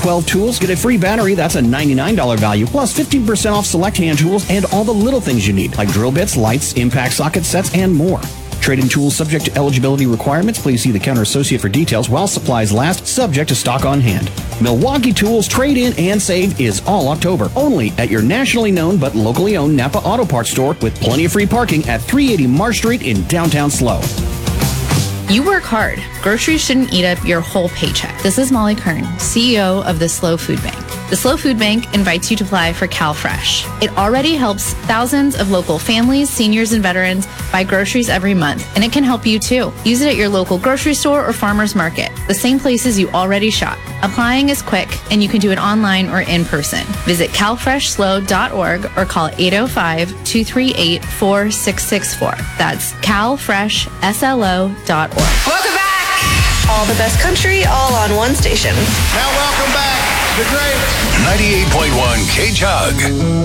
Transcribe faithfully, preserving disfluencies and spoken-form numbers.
twelve tools, get a free battery. That's a ninety-nine dollars value, plus fifteen percent off select hand tools and all the little things you need, like drill bits, lights, impact socket sets, and more. Trade-in tools subject to eligibility requirements. Please see the counter associate for details while supplies last, subject to stock on hand. Milwaukee Tools trade-in and save is all October, only at your nationally known but locally owned Napa Auto Parts store with plenty of free parking at three eighty Marsh Street in downtown SLO. You work hard. Groceries shouldn't eat up your whole paycheck. This is Molly Kern, C E O of the SLO Food Bank. The SLO Food Bank invites you to apply for CalFresh. It already helps thousands of local families, seniors, and veterans buy groceries every month, and it can help you too. Use it at your local grocery store or farmer's market, the same places you already shop. Applying is quick, and you can do it online or in person. Visit cal fresh slo dot org or call eight oh five, two three eight, four six six four. That's cal fresh slo dot org. Welcome back! All the best country, all on one station. Now welcome back, the great ninety-eight point one K-Chug.